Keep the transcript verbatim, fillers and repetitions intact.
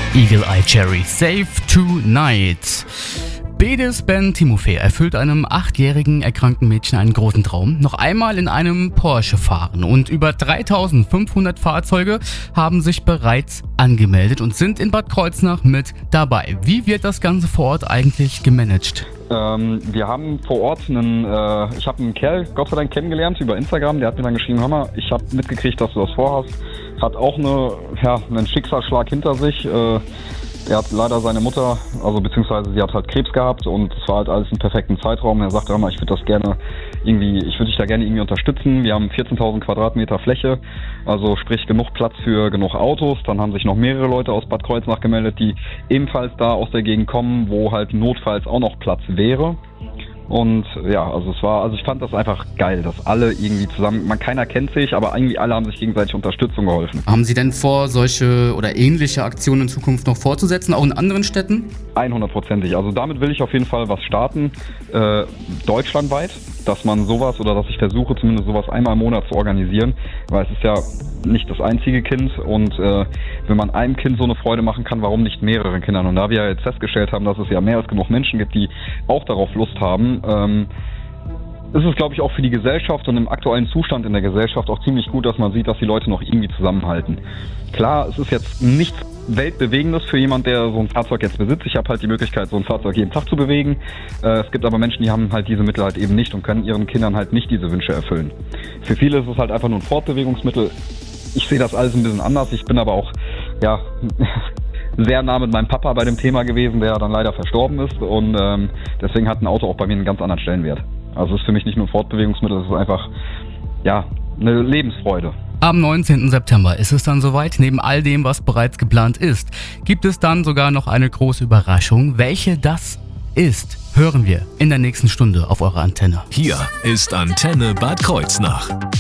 Eagle Eye Cherry, Save Tonight. Bedes Ben Timofey erfüllt einem achtjährigen erkrankten Mädchen einen großen Traum. Noch einmal in einem Porsche fahren. Und über dreitausendfünfhundert Fahrzeuge haben sich bereits angemeldet und sind in Bad Kreuznach mit dabei. Wie wird das Ganze vor Ort eigentlich gemanagt? Ähm, wir haben vor Ort einen, äh, ich habe einen Kerl, Gott sei Dank, kennengelernt über Instagram. Der hat mir dann geschrieben, hör mal, ich habe mitgekriegt, dass du das vorhast. Hat auch eine, ja, einen Schicksalsschlag hinter sich. Äh, Er hat leider seine Mutter, also beziehungsweise sie hat halt Krebs gehabt und es war halt alles im perfekten Zeitraum. Er sagte immer, ich würde das gerne irgendwie, ich würde dich da gerne irgendwie unterstützen. Wir haben vierzehntausend Quadratmeter Fläche, also sprich genug Platz für genug Autos. Dann haben sich noch mehrere Leute aus Bad Kreuznach gemeldet, die ebenfalls da aus der Gegend kommen, wo halt notfalls auch noch Platz wäre. Und ja, also es war, also ich fand das einfach geil, dass alle irgendwie zusammen, man keiner kennt sich, aber irgendwie alle haben sich gegenseitig Unterstützung geholfen. Haben Sie denn vor, solche oder ähnliche Aktionen in Zukunft noch fortzusetzen, auch in anderen Städten? hundertprozentig. Also damit will ich auf jeden Fall was starten, äh, deutschlandweit, dass man sowas oder dass ich versuche zumindest sowas einmal im Monat zu organisieren, weil es ist ja nicht das einzige Kind und äh, wenn man einem Kind so eine Freude machen kann, warum nicht mehreren Kindern? Und da wir jetzt festgestellt haben, dass es ja mehr als genug Menschen gibt, die auch darauf Lust haben, ähm, ist es, glaube ich, auch für die Gesellschaft und im aktuellen Zustand in der Gesellschaft auch ziemlich gut, dass man sieht, dass die Leute noch irgendwie zusammenhalten. Klar, es ist jetzt nichts Weltbewegendes für jemand, der so ein Fahrzeug jetzt besitzt. Ich habe halt die Möglichkeit, so ein Fahrzeug jeden Tag zu bewegen. Äh, es gibt aber Menschen, die haben halt diese Mittel halt eben nicht und können ihren Kindern halt nicht diese Wünsche erfüllen. Für viele ist es halt einfach nur ein Fortbewegungsmittel. Ich sehe das alles ein bisschen anders. Ich bin aber auch, ja, sehr nah mit meinem Papa bei dem Thema gewesen, der dann leider verstorben ist und ähm, deswegen hat ein Auto auch bei mir einen ganz anderen Stellenwert. Also es ist für mich nicht nur ein Fortbewegungsmittel, es ist einfach, ja, eine Lebensfreude. Am neunzehnten September ist es dann soweit. Neben all dem, was bereits geplant ist, gibt es dann sogar noch eine große Überraschung. Welche das ist, hören wir in der nächsten Stunde auf eurer Antenne. Hier ist Antenne Bad Kreuznach.